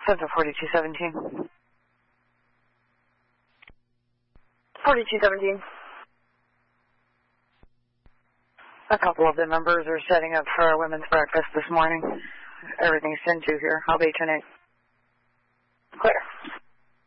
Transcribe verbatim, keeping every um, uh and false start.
Central forty-two seventeen. forty-two seventeen. A couple of the members are setting up for our women's breakfast this morning. Everything's ten two here. I'll be ten eight. Clear.